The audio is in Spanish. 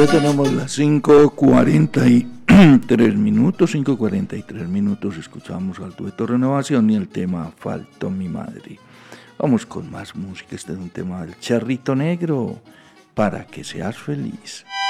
Ya tenemos las 5:43 minutos, 5:43 minutos, escuchamos al dueto Renovación y el tema Faltó mi madre. Vamos con más música, este es un tema del Charrito Negro, Para que seas feliz.